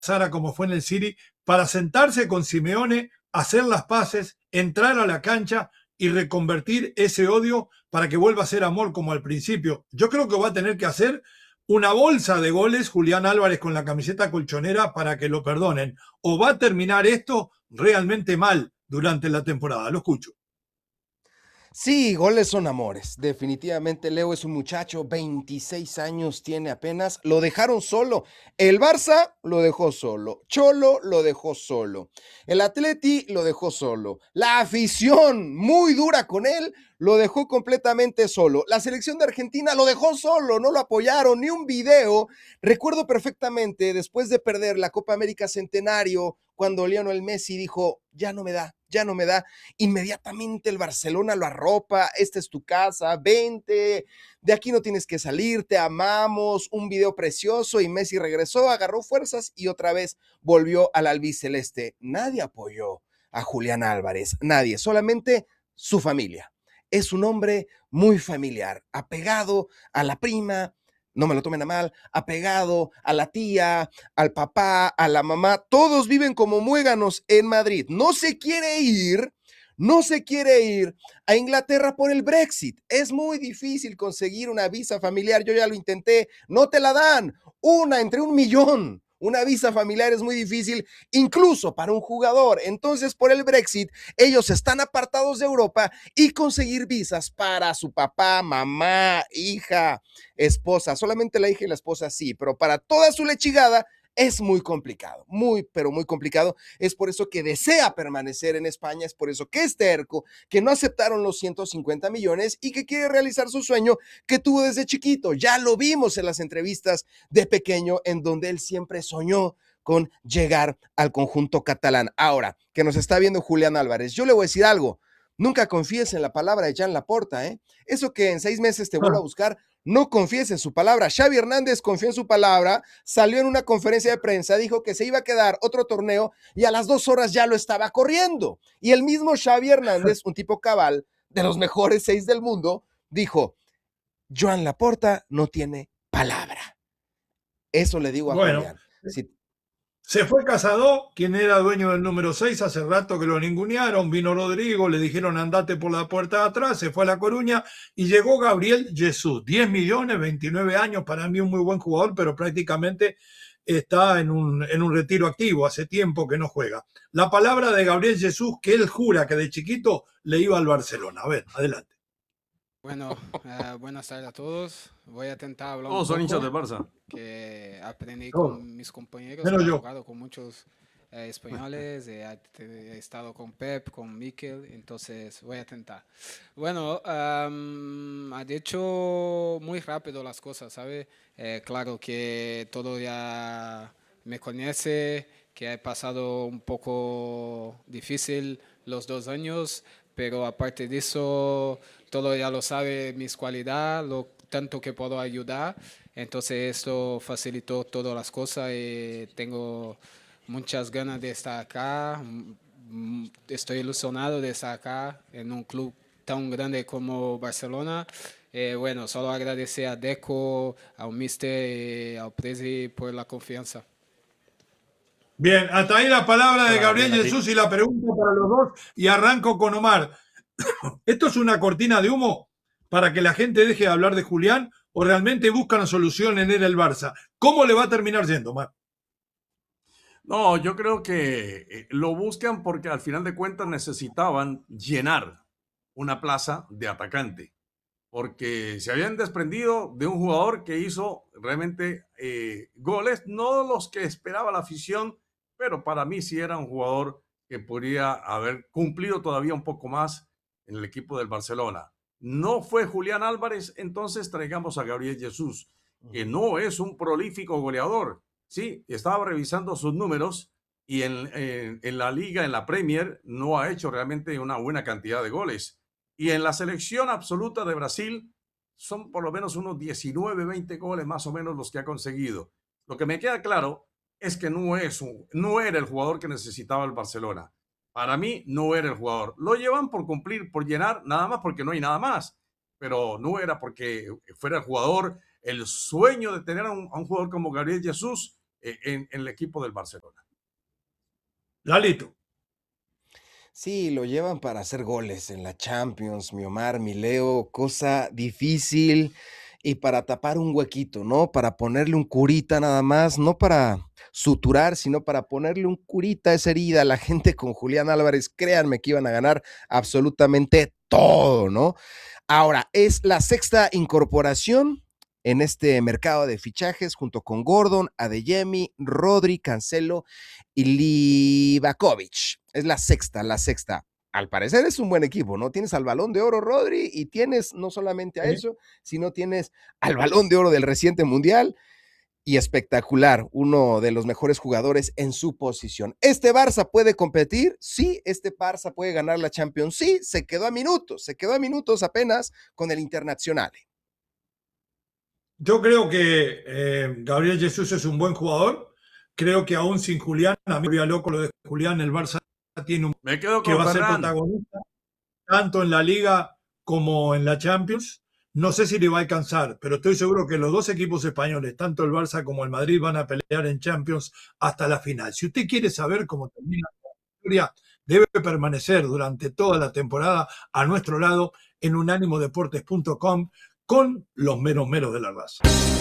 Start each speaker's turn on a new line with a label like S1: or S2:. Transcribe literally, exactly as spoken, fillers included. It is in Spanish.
S1: pasara como fue en el City, para sentarse con Simeone, hacer las paces, entrar a la cancha y reconvertir ese odio para que vuelva a ser amor como al principio. Yo creo que va a tener que hacer una bolsa de goles Julián Álvarez con la camiseta colchonera para que lo perdonen. O va a terminar esto realmente mal durante la temporada. Lo escucho.
S2: Sí, goles son amores. Definitivamente Leo es un muchacho, veintiséis años tiene apenas, lo dejaron solo. El Barça lo dejó solo, Cholo lo dejó solo, el Atleti lo dejó solo, la afición muy dura con él lo dejó completamente solo. La selección de Argentina lo dejó solo, no lo apoyaron, ni un video. Recuerdo perfectamente después de perder la Copa América Centenario, cuando Lionel Messi dijo, ya no me da, ya no me da. Inmediatamente el Barcelona lo arropa, esta es tu casa, vente, de aquí no tienes que salir, te amamos, un video precioso y Messi regresó, agarró fuerzas y otra vez volvió al albiceleste. Nadie apoyó a Julián Álvarez, nadie, solamente su familia. Es un hombre muy familiar, apegado a la prima, no me lo tomen a mal, apegado a la tía, al papá, a la mamá, todos viven como muéganos en Madrid. No se quiere ir, no se quiere ir a Inglaterra por el Brexit. Es muy difícil conseguir una visa familiar, yo ya lo intenté, no te la dan, una entre un millón. Una visa familiar es muy difícil, incluso para un jugador. Entonces, por el Brexit, ellos están apartados de Europa y conseguir visas para su papá, mamá, hija, esposa. Solamente la hija y la esposa sí, pero para toda su lechigada es muy complicado, muy, pero muy complicado. Es por eso que desea permanecer en España, es por eso que es terco, que no aceptaron los ciento cincuenta millones y que quiere realizar su sueño que tuvo desde chiquito. Ya lo vimos en las entrevistas de pequeño, en donde él siempre soñó con llegar al conjunto catalán. Ahora, que nos está viendo Julián Álvarez, yo le voy a decir algo. Nunca confíes en la palabra de Jan Laporta, ¿eh? Eso que en seis meses te vuelva a buscar, no confíes en su palabra. Xavi Hernández confió en su palabra, salió en una conferencia de prensa, dijo que se iba a quedar otro torneo y a las dos horas ya lo estaba corriendo. Y el mismo Xavi Hernández, un tipo cabal, de los mejores seis del mundo, dijo, Joan Laporta no tiene palabra. Eso le digo a
S1: Bueno,
S2: Julián. Si
S1: se fue Casado, quien era dueño del número seis, hace rato que lo ningunearon, vino Rodrigo, le dijeron andate por la puerta de atrás, se fue a La Coruña y llegó Gabriel Jesús, diez millones, veintinueve años, para mí un muy buen jugador, pero prácticamente está en un, en un retiro activo, hace tiempo que no juega. La palabra de Gabriel Jesús, que él jura que de chiquito le iba al Barcelona. A ver, adelante.
S3: Bueno, uh, buenas tardes a todos. Voy a intentar hablar un
S4: Todos son hinchas
S3: poco,
S4: del Barça.
S3: que aprendí
S1: Todo,
S3: con mis compañeros, que
S1: menos
S3: he
S1: yo.
S3: jugado con muchos eh, españoles, eh, he estado con Pep, con Mikel, entonces voy a intentar. Bueno, um, ha dicho muy rápido las cosas, ¿sabe? Eh, claro que todo ya me conoce, que he pasado un poco difícil los dos años, pero aparte de eso, todo ya lo sabe, mis cualidades, lo tanto que puedo ayudar. Entonces esto facilitó todas las cosas y tengo muchas ganas de estar acá. Mm, Estoy ilusionado de estar acá en un club tan grande como Barcelona. Eh, bueno, solo agradecer a Deco, al Mister y al Presi por la confianza.
S1: Bien, hasta ahí la palabra de
S4: Ah,
S1: Gabriel
S4: bien a ti.
S1: Jesús y la pregunta para los dos y arranco con Omar. ¿Esto es una cortina de humo para que la gente deje de hablar de Julián o realmente buscan solución en él el Barça? ¿Cómo le va a terminar yendo, Omar?
S4: No, yo creo que eh, lo buscan porque al final de cuentas necesitaban llenar una plaza de atacante, porque se habían desprendido de un jugador que hizo realmente eh, goles, no los que esperaba la afición, pero para mí sí era un jugador que podría haber cumplido todavía un poco más en el equipo del Barcelona. No fue Julián Álvarez, entonces traigamos a Gabriel Jesús, que no es un prolífico goleador. Sí, estaba revisando sus números y en, en, en la liga, en la Premier, no ha hecho realmente una buena cantidad de goles. Y en la selección absoluta de Brasil son por lo menos unos diecinueve, veinte goles más o menos los que ha conseguido. Lo que me queda claro es que no, es un, no era el jugador que necesitaba el Barcelona. Para mí no era el jugador. Lo llevan por cumplir, por llenar, nada más porque no hay nada más. Pero no era porque fuera el jugador, el sueño de tener a un, a un jugador como Gabriel Jesús eh, en, en el equipo del Barcelona.
S1: Lalito.
S2: Sí, lo llevan para hacer goles en la Champions, mi Omar, mi Leo, cosa difícil y para tapar un huequito, ¿no? Para ponerle un curita nada más, no para suturar, sino para ponerle un curita a esa herida. La gente con Julián Álvarez, créanme que iban a ganar absolutamente todo, ¿no? Ahora, es la sexta incorporación en este mercado de fichajes junto con Gordon, Adeyemi, Rodri, Cancelo y Livakovic. Es la sexta, la sexta. Al parecer es un buen equipo, ¿no? Tienes al Balón de Oro Rodri y tienes no solamente a
S1: Sí.
S2: eso, sino tienes al Balón de Oro del reciente Mundial y espectacular, uno de los mejores jugadores en su posición. ¿Este Barça puede competir? Sí. ¿Este Barça puede ganar la Champions? Sí. Se quedó a minutos, se quedó a minutos apenas con el Internacional.
S1: Yo creo que eh, Gabriel Jesús es un buen jugador. Creo que aún sin Julián, a mí me volvía loco lo de Julián, el Barça tiene un
S4: Me quedo
S1: que
S4: con
S1: va a ser
S4: Ferran.
S1: protagonista tanto en la Liga como en la Champions. No sé si le va a alcanzar, pero estoy seguro que los dos equipos españoles, tanto el Barça como el Madrid, van a pelear en Champions hasta la final. Si usted quiere saber cómo termina la historia, debe permanecer durante toda la temporada a nuestro lado en unánimo deportes punto com con los meros meros de la raza.